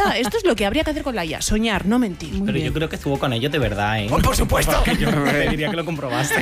verdad, esto es lo que habría que hacer con la IA, soñar, no mentir. Pero yo creo que estuvo con ellos de verdad, ¿eh? Oh, por supuesto. Yo te diría que lo comprobaste.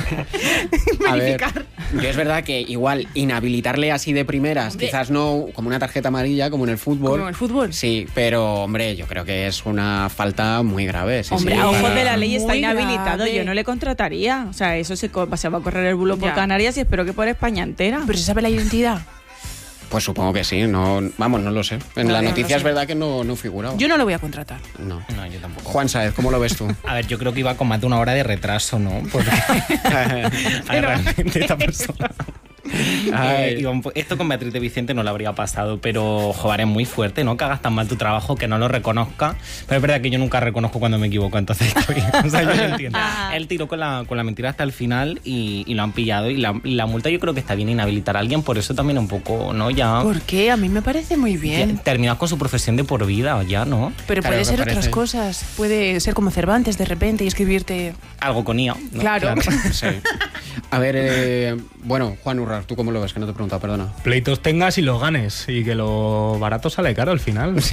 A ver, yo es verdad que igual inhabilitarle así de primeras, quizás no como una tarjeta amarilla, como en el fútbol. ¿Como en el fútbol? Sí, pero hombre, yo creo que es una falta muy grave. Sí, Hombre, sí, a ojos para- de la ley está Muy inhabilitado, grave. yo no le contrataría. O sea, eso se va a correr el bulo por Ya. Canarias y espero que por España entera. Pero se sabe la identidad. Pues supongo que sí, no lo sé. En No, la no noticia lo es sé. verdad que no figuraba. Yo no lo voy a contratar. No. No, yo tampoco. Juan Sáez, ¿cómo lo ves tú? A ver, yo creo que iba con más de una hora de retraso, ¿no? Porque a ver, realmente esta persona... Ay. Esto con Beatriz de Vicente no lo habría pasado, pero joder, es muy fuerte, ¿no? Que hagas tan mal tu trabajo, que no lo reconozca. Pero es verdad que yo nunca reconozco cuando me equivoco, entonces estoy, o sea, yo lo entiendo. Él tiró con la mentira hasta el final y lo han pillado. Y la multa yo creo que está bien inhabilitar a alguien, por eso también un poco, ¿no? Ya, ¿Por qué? A mí me parece muy bien. ya terminas con su profesión de por vida, ya, ¿no? Pero Claro, puede me ser parece. otras cosas. Puede ser como Cervantes de repente y escribirte... Algo con IA, ¿no? Claro. Sí. A ver, bueno, Juan Urrar, ¿tú cómo lo ves? Que no te he preguntado, perdona. Pleitos tengas y los ganes, y que lo barato sale caro al final. Es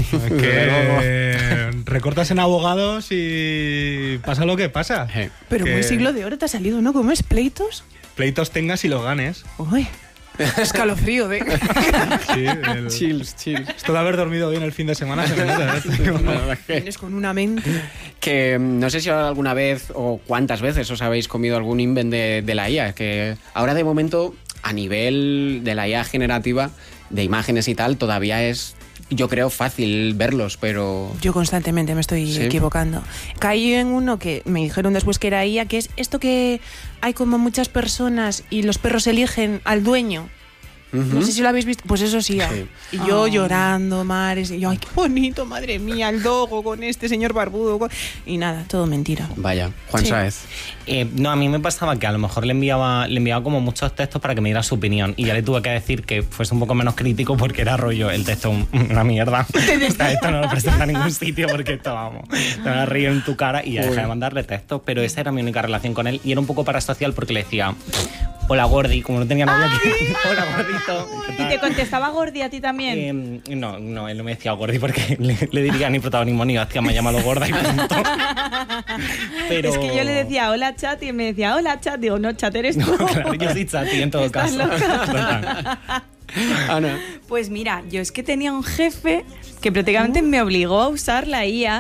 que recortas en abogados y pasa lo que pasa. Pero Que muy siglo de oro te ha salido, ¿no? ¿Cómo es? ¿Pleitos? Pleitos tengas y los ganes. Uy, escalofrío de... Sí, Chills. Esto de haber dormido bien el fin de semana se me nota, ¿eh? Vienes con una mente... Que no sé si alguna vez o cuántas veces os habéis comido algún invent de la IA. Que ahora de momento, a nivel de la IA generativa, de imágenes y tal, todavía es, yo creo, fácil verlos, pero... Yo constantemente me estoy ¿Sí? equivocando. Caí en uno que me dijeron después que era IA, que es esto que hay como muchas personas y los perros eligen al dueño. No sé si lo habéis visto. Pues eso sí. Sí. Y yo llorando, mares. Y yo, ay, qué bonito, madre mía, el dogo con este señor barbudo. Y nada, todo mentira. Vaya, Juan Sí. Sáez. No, a mí me pasaba que a lo mejor le enviaba como muchos textos para que me diera su opinión y ya le tuve que decir que fuese un poco menos crítico porque era rollo el texto una mierda. O sea, esto no lo presenta a ningún sitio porque esto, vamos, te vas a reír en tu cara y ya dejé de mandarle textos, pero esa era mi única relación con él y era un poco parasocial porque le decía hola Gordi, como no tenía novia aquí. Hola Gordito. ¿Y te contestaba Gordi a ti también? No, él no me decía Gordi porque le diría ni protagonismo ni hostia, me ha llamado Gorda y punto. Pero... Es que yo le decía hola chat y él me decía hola chat. Digo, no, chat eres tú. No, claro, yo soy Chati en todo Estás caso. loca. Ana. Pues mira, yo es que tenía un jefe que prácticamente me obligó a usar la IA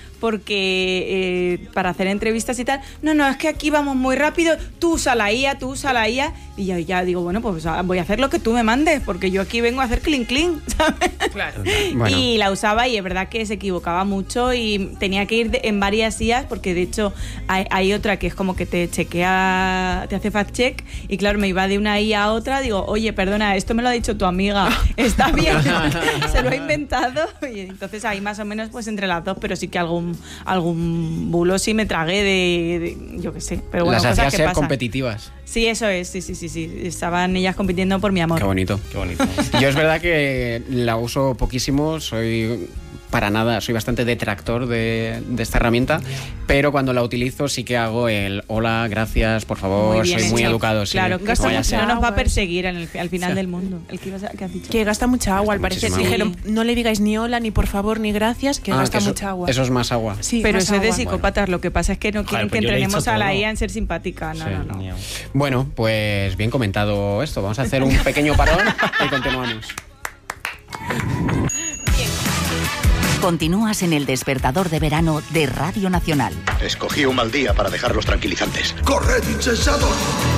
porque para hacer entrevistas y tal, no, es que aquí vamos muy rápido, tú usa la IA, y yo ya digo, bueno, pues voy a hacer lo que tú me mandes, porque yo aquí vengo a hacer clink, ¿sabes? Claro. Bueno. Y la usaba y es verdad que se equivocaba mucho y tenía que ir en varias IAs, porque de hecho hay otra que es como que te chequea, te hace fact check, y claro, me iba de una IA a otra, digo, oye, perdona, esto me lo ha dicho tu amiga, está bien, se lo ha inventado, y entonces ahí más o menos pues entre las dos, pero sí que algún bulo sí me tragué de yo qué sé, pero bueno, Las cosas hacías que ser pasan. competitivas. Sí, eso es, sí, estaban ellas compitiendo por mi amor. Qué bonito. Qué bonito. Yo es verdad que la uso poquísimo, soy bastante detractor de esta herramienta, pero cuando la utilizo sí que hago el hola, gracias, por favor, Muy bien soy muy hecho. educado. Sí, Claro, no gasta vaya a mucho, ser. no nos va a agua, perseguir al final del mundo. ¿Qué has dicho? Que gasta mucha agua, al Gasta parecer. muchísima Dijeron, no le digáis ni hola, ni por favor, ni gracias, que gasta que mucha agua. Eso es más agua. Sí, Pero más eso es de agua. psicópatas, lo que pasa es que no quieren pues que yo le he entrenemos dicho a la todo. IA en ser simpática. No. Bueno, pues bien comentado esto. Vamos a hacer un pequeño parón y continuamos. Continúas en el despertador de verano de Radio Nacional. Escogí un mal día para dejar los tranquilizantes. ¡Corred, insensatos!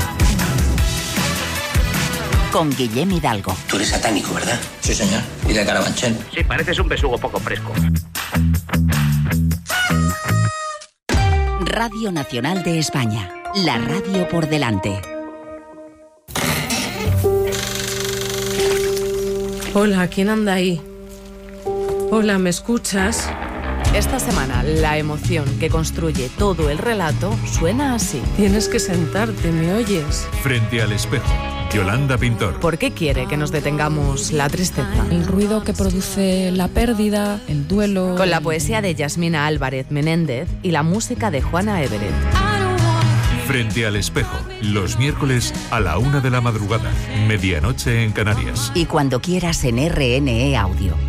Con Guillem Hidalgo. Tú eres satánico, ¿verdad? Sí, señor. Y de Carabanchel. Sí, pareces un besugo poco fresco. Radio Nacional de España. La radio por delante. Hola, ¿quién anda ahí? Hola, ¿me escuchas? Esta semana, la emoción que construye todo el relato suena así. Tienes que sentarte, ¿me oyes? Frente al espejo. Yolanda Pintor. ¿Por qué quiere que nos detengamos la tristeza? El ruido que produce la pérdida, el duelo... Con la poesía de Yasmina Álvarez Menéndez y la música de Juana Everett. Frente al espejo. Los miércoles a la 1 de la madrugada. Medianoche en Canarias. Y cuando quieras en RNE Audio.